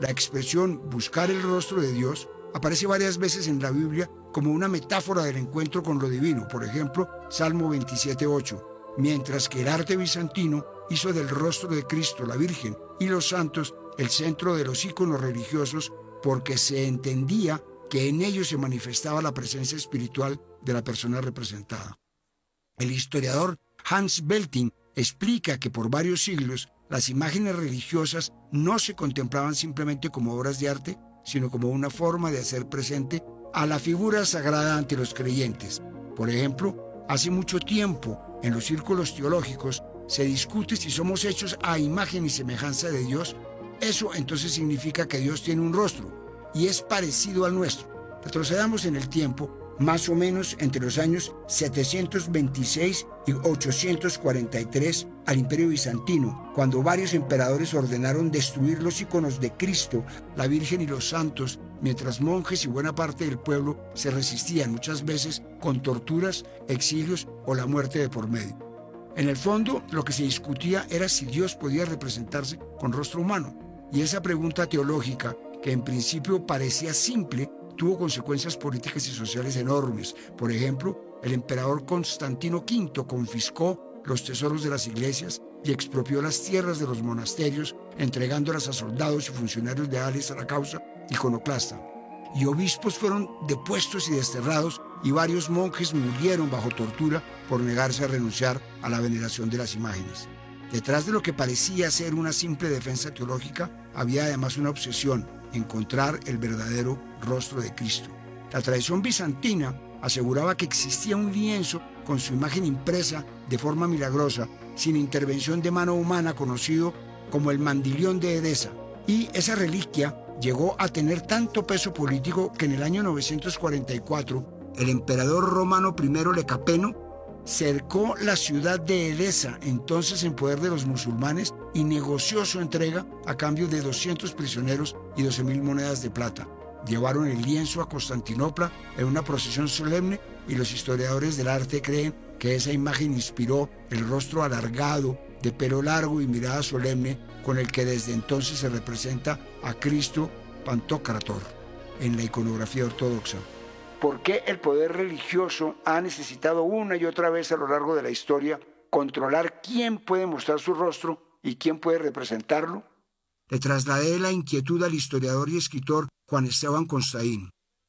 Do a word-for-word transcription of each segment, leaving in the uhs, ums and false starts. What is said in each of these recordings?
La expresión buscar el rostro de Dios aparece varias veces en la Biblia como una metáfora del encuentro con lo divino. Por ejemplo, Salmo veintisiete ocho. Mientras que el arte bizantino hizo del rostro de Cristo, la Virgen y los santos el centro de los íconos religiosos, porque se entendía que en ellos se manifestaba la presencia espiritual de la persona representada. El historiador Hans Belting explica que por varios siglos las imágenes religiosas no se contemplaban simplemente como obras de arte, sino como una forma de hacer presente a la figura sagrada ante los creyentes. Por ejemplo, hace mucho tiempo, en los círculos teológicos, se discute si somos hechos a imagen y semejanza de Dios. Eso entonces significa que Dios tiene un rostro y es parecido al nuestro. Retrocedamos en el tiempo, más o menos entre los años setecientos veintiséis y ochocientos cuarenta y tres al Imperio Bizantino, cuando varios emperadores ordenaron destruir los íconos de Cristo, la Virgen y los santos, mientras monjes y buena parte del pueblo se resistían, muchas veces con torturas, exilios o la muerte de por medio. En el fondo, lo que se discutía era si Dios podía representarse con rostro humano, y esa pregunta teológica, que en principio parecía simple, tuvo consecuencias políticas y sociales enormes. Por ejemplo, el emperador Constantino quinto confiscó los tesoros de las iglesias y expropió las tierras de los monasterios, entregándolas a soldados y funcionarios leales a la causa iconoclasta. Y obispos fueron depuestos y desterrados, y varios monjes murieron bajo tortura por negarse a renunciar a la veneración de las imágenes. Detrás de lo que parecía ser una simple defensa teológica, había además una obsesión: encontrar el verdadero rostro de Cristo. La tradición bizantina aseguraba que existía un lienzo con su imagen impresa de forma milagrosa, sin intervención de mano humana, conocido como el Mandilión de Edesa. Y esa reliquia llegó a tener tanto peso político que en el año novecientos cuarenta y cuatro, el emperador romano primero Lecapeno cercó la ciudad de Edesa, entonces en poder de los musulmanes, y negoció su entrega a cambio de doscientos prisioneros y doce mil monedas de plata. Llevaron el lienzo a Constantinopla en una procesión solemne, y los historiadores del arte creen que esa imagen inspiró el rostro alargado, de pelo largo y mirada solemne, con el que desde entonces se representa a Cristo Pantocrátor en la iconografía ortodoxa. ¿Por qué el poder religioso ha necesitado una y otra vez a lo largo de la historia controlar quién puede mostrar su rostro y quién puede representarlo? Le trasladé la inquietud al historiador y escritor Juan Esteban Constaín.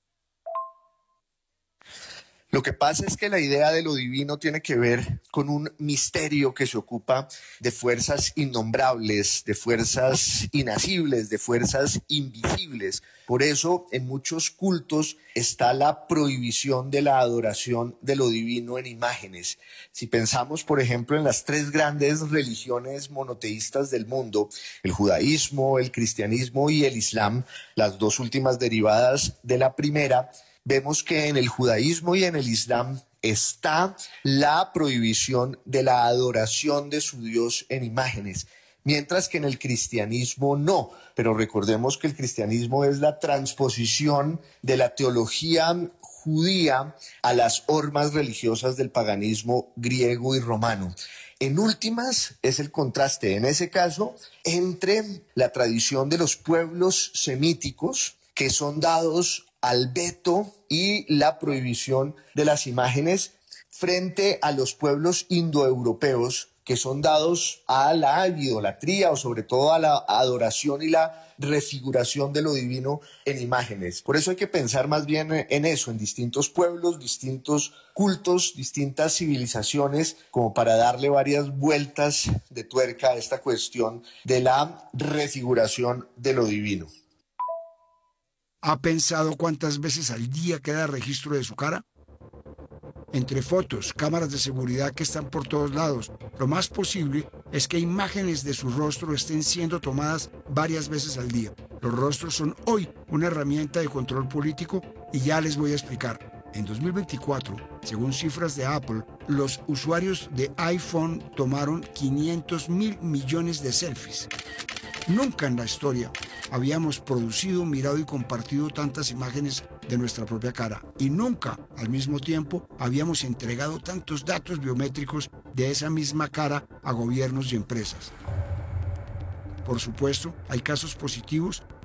Lo que pasa es que la idea de lo divino tiene que ver con un misterio que se ocupa de fuerzas innombrables, de fuerzas inacibles, de fuerzas invisibles. Por eso, en muchos cultos está la prohibición de la adoración de lo divino en imágenes. Si pensamos, por ejemplo, en las tres grandes religiones monoteístas del mundo, el judaísmo, el cristianismo y el islam, las dos últimas derivadas de la primera, vemos que en el judaísmo y en el islam está la prohibición de la adoración de su Dios en imágenes, mientras que en el cristianismo no. Pero recordemos que el cristianismo es la transposición de la teología judía a las hormas religiosas del paganismo griego y romano. En últimas, es el contraste, en ese caso, entre la tradición de los pueblos semíticos, que son dados al veto y la prohibición de las imágenes, frente a los pueblos indoeuropeos, que son dados a la idolatría o sobre todo a la adoración y la refiguración de lo divino en imágenes. Por eso hay que pensar más bien en eso, en distintos pueblos, distintos cultos, distintas civilizaciones, como para darle varias vueltas de tuerca a esta cuestión de la refiguración de lo divino. ¿Ha pensado cuántas veces al día queda registro de su cara? Entre fotos, cámaras de seguridad que están por todos lados, lo más posible es que imágenes de su rostro estén siendo tomadas varias veces al día. Los rostros son hoy una herramienta de control político y ya les voy a explicar. En dos mil veinticuatro, según cifras de Apple, los usuarios de iPhone tomaron quinientos mil millones de selfies. Nunca en la historia habíamos producido, mirado y compartido tantas imágenes de nuestra propia cara, y nunca, al mismo tiempo, habíamos entregado tantos datos biométricos de esa misma cara a gobiernos y empresas. Por supuesto, hay casos positivos